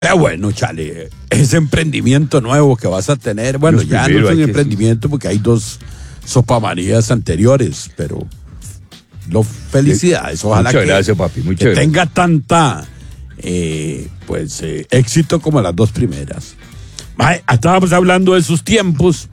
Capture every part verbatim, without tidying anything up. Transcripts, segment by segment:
Pero bueno, chale, ese emprendimiento nuevo que vas a tener, bueno, Los ya primero no es un hay que- emprendimiento porque hay dos sopamarías anteriores, pero lo, felicidades, ojalá Muchas que, gracias, papi, muchas que gracias. tenga tanta eh, pues eh, éxito como las dos primeras. Mae, estábamos hablando de sus tiempos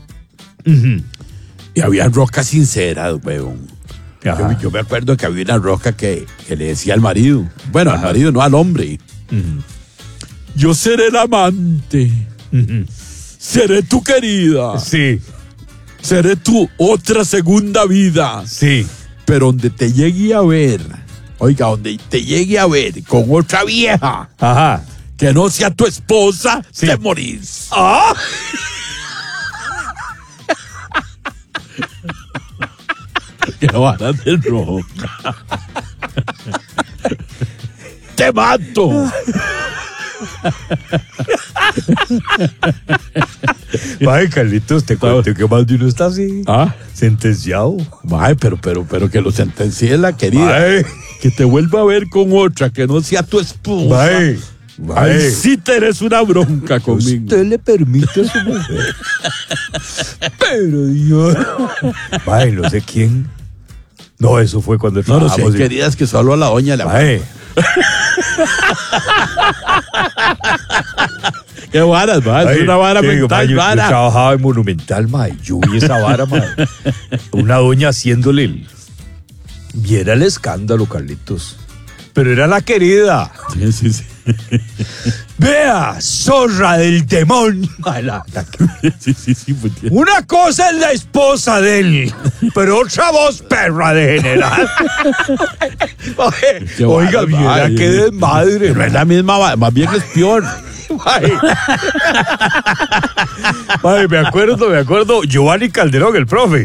y había rocas sinceras, weón. Yo, Ajá. yo me acuerdo que había una roca que, que le decía al marido, bueno, al Ajá. marido, no al hombre. Ujú. Yo seré el amante, Ujú. seré tu querida, Sí, seré tu otra segunda vida, sí. pero donde te llegue a ver, oiga, donde te llegue a ver con otra vieja Ajá. que no sea tu esposa, Sí. te morís. ¡Ah! Que varas del roca. Te mato. Ay, Carlitos, te cuento que más de uno está así. Ah, Sentenciado. mae, pero, pero, pero que lo sentencie la querida. Ay. Que te vuelva a ver con otra que no sea tu esposa. Ay. Ay, sí te eres una bronca conmigo. Usted le permite a su mujer. Pero Dios. Ay, no sé quién. No, eso fue cuando No, no sé, trabajamos en- queridas que solo a la doña le Ay, Qué varas, va, es ay, una vara te digo, mental, mae, yo, yo vara. trabajaba en Monumental, mae. Yo vi esa vara, mae. Una doña haciéndole el... Viera el escándalo, Carlitos. Pero era la querida. Sí, sí, sí. Vea, zorra del demonio. Mae, la- la- Sí, sí, sí, pues, sí. Una cosa es la esposa de él, pero otra voz perra de general. Mae, Qué oiga, varas, viera mae. qué desmadre. No es la misma, va- más bien es peor. Mae. Mae, me acuerdo, me acuerdo, Giovanni Calderón, el profe.